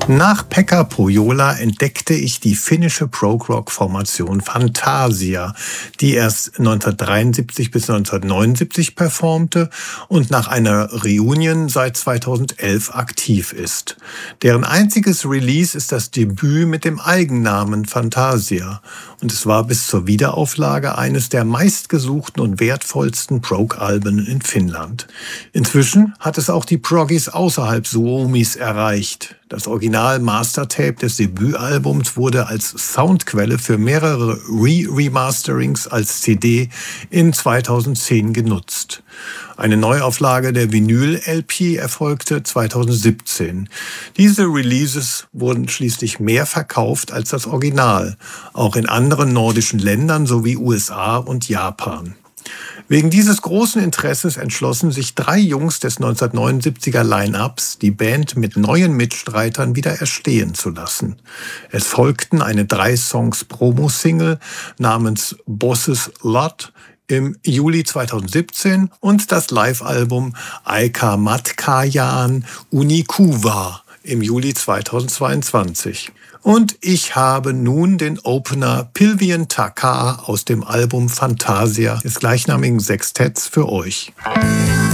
Nach Pekka Pohjola entdeckte ich die finnische Prog-Rock-Formation Fantasia, die erst 1973 bis 1979 performte und nach einer Reunion seit 2011 aktiv ist. Deren einziges Release ist das Debüt mit dem Eigennamen Fantasia und es war bis zur Wiederauflage eines der meistgesuchten und wertvollsten Prog-Alben in Finnland. Inzwischen hat es auch die Proggies außerhalb Suomis erreicht. Das Original-Mastertape des Debütalbums wurde als Soundquelle für mehrere Remasterings als CD in 2010 genutzt. Eine Neuauflage der Vinyl-LP erfolgte 2017. Diese Releases wurden schließlich mehr verkauft als das Original, auch in anderen nordischen Ländern sowie USA und Japan. Wegen dieses großen Interesses entschlossen sich 3 Jungs des 1979er Line-Ups, die Band mit neuen Mitstreitern wieder erstehen zu lassen. Es folgten eine 3-Songs-Promo-Single namens Bosses Lot im Juli 2017 und das Live-Album Aika Matkajan Unikuva im Juli 2022. Und ich habe nun den Opener Pilvien Takaa aus dem Album Fantasia des gleichnamigen Sextetts für euch.